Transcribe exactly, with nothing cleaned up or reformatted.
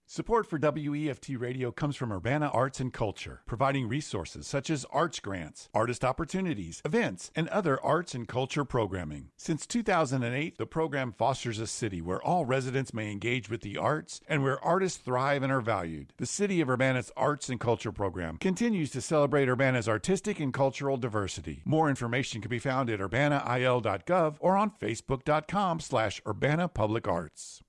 Support for W E F T Radio comes from Urbana Arts and Culture, providing resources such as arts grants, artist opportunities, events, and other arts and culture programming. Since two thousand eight, the program fosters a city where all residents may engage with the arts and where artists thrive and are valued. The City of Urbana's Arts and Culture program continues to celebrate Urbana's artistic and cultural diversity. More information can be found at urbana I L dot gov or on facebook dot com slash urbana public arts.